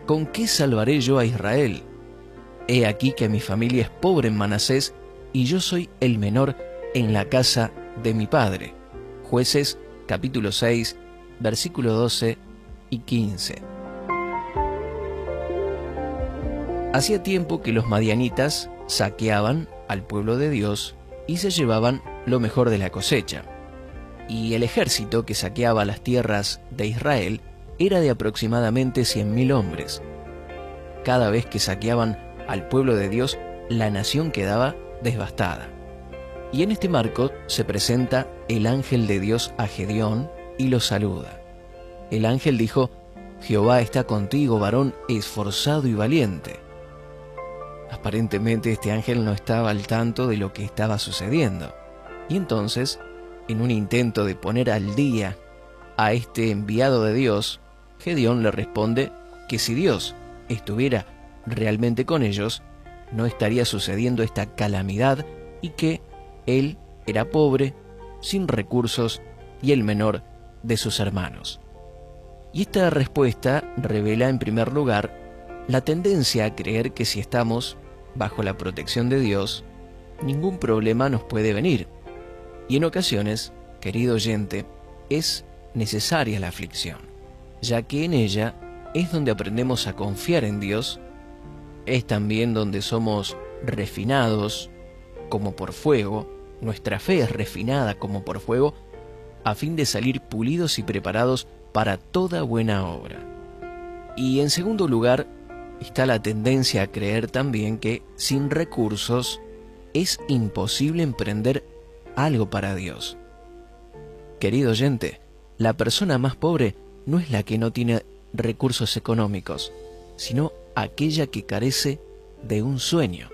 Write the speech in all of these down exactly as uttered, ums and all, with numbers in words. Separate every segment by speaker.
Speaker 1: ¿con qué salvaré yo a Israel? He aquí que mi familia es pobre en Manasés, y yo soy el menor en la casa de mi padre. Jueces, capítulo seis, versículos doce y quince. Hacía tiempo que los madianitas saqueaban al pueblo de Dios y se llevaban lo mejor de la cosecha. Y el ejército que saqueaba las tierras de Israel era de aproximadamente cien mil hombres. Cada vez que saqueaban al pueblo de Dios, la nación quedaba devastada. Y en este marco se presenta el ángel de Dios a Gedeón y lo saluda. El ángel dijo: Jehová está contigo, varón esforzado y valiente. Aparentemente este ángel no estaba al tanto de lo que estaba sucediendo. Y entonces, en un intento de poner al día a este enviado de Dios, Gedeón le responde que si Dios estuviera realmente con ellos, no estaría sucediendo esta calamidad y que él era pobre, sin recursos y el menor de sus hermanos. Y esta respuesta revela en primer lugar la tendencia a creer que si estamos bajo la protección de Dios, ningún problema nos puede venir. Y en ocasiones, querido oyente, es necesaria la aflicción, ya que en ella es donde aprendemos a confiar en Dios, es también donde somos refinados como por fuego, nuestra fe es refinada como por fuego, a fin de salir pulidos y preparados para toda buena obra. Y en segundo lugar, está la tendencia a creer también que sin recursos es imposible emprender algo para Dios. Querido oyente, la persona más pobre no es la que no tiene recursos económicos, sino aquella que carece de un sueño.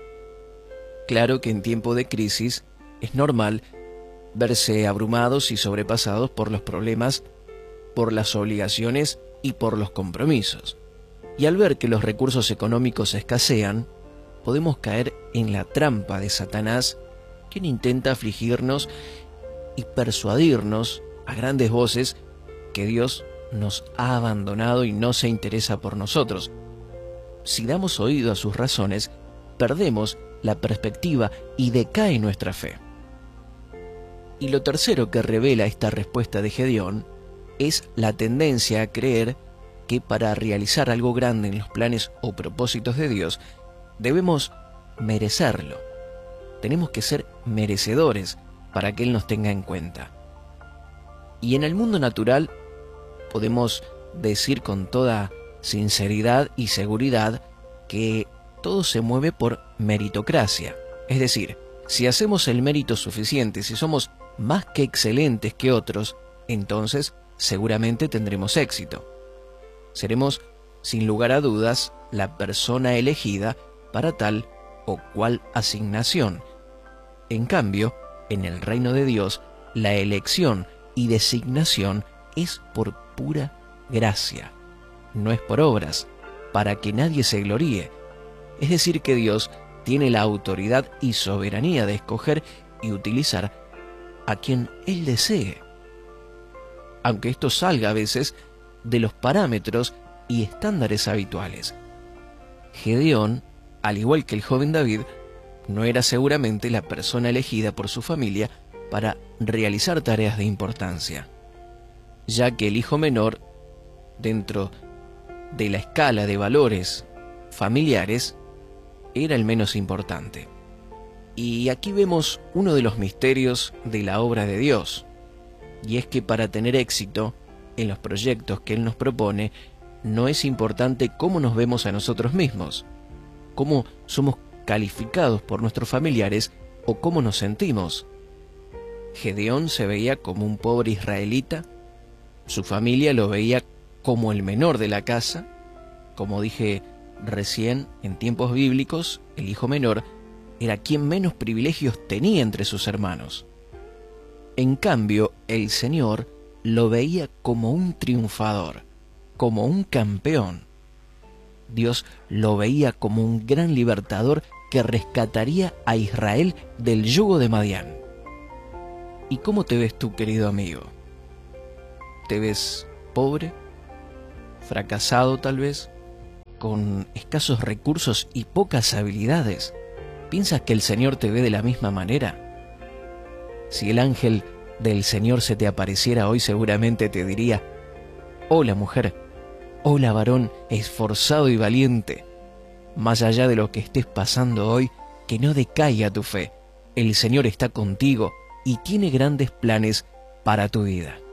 Speaker 1: Claro que en tiempo de crisis es normal verse abrumados y sobrepasados por los problemas, por las obligaciones y por los compromisos. Y al ver que los recursos económicos escasean, podemos caer en la trampa de Satanás, quien intenta afligirnos y persuadirnos a grandes voces que Dios nos ha abandonado y no se interesa por nosotros. Si damos oído a sus razones, perdemos la perspectiva y decae nuestra fe. Y lo tercero que revela esta respuesta de Gedeón es la tendencia a creer que para realizar algo grande en los planes o propósitos de Dios, debemos merecerlo. Tenemos que ser merecedores para que Él nos tenga en cuenta. Y en el mundo natural podemos decir con toda sinceridad y seguridad que todo se mueve por meritocracia. Es decir, si hacemos el mérito suficiente, si somos más que excelentes que otros, entonces seguramente tendremos éxito. Seremos, sin lugar a dudas, la persona elegida para tal o cual asignación. En cambio, en el reino de Dios, la elección y designación es por pura gracia, no es por obras, para que nadie se gloríe. Es decir, que Dios tiene la autoridad y soberanía de escoger y utilizar a quien Él desee, aunque esto salga a veces de los parámetros y estándares habituales. Gedeón, al igual que el joven David, no era seguramente la persona elegida por su familia para realizar tareas de importancia, ya que el hijo menor, dentro de la escala de valores familiares, era el menos importante. Y aquí vemos uno de los misterios de la obra de Dios, y es que para tener éxito en los proyectos que Él nos propone, no es importante cómo nos vemos a nosotros mismos, cómo somos calificados por nuestros familiares o cómo nos sentimos. Gedeón se veía como un pobre israelita, su familia lo veía como el menor de la casa. Como dije recién, en tiempos bíblicos, el hijo menor era quien menos privilegios tenía entre sus hermanos. En cambio, el Señor lo veía como un triunfador, como un campeón. Dios lo veía como un gran libertador que rescataría a Israel del yugo de Madián. ¿Y cómo te ves tú, querido amigo? ¿Te ves pobre? ¿Fracasado tal vez? con escasos recursos y pocas habilidades, ¿piensas que el Señor te ve de la misma manera? Si el ángel del Señor se te apareciera hoy, seguramente te diría: hola mujer, hola varón esforzado y valiente. Más allá de lo que estés pasando hoy, que no decaiga tu fe. El Señor está contigo y tiene grandes planes para tu vida.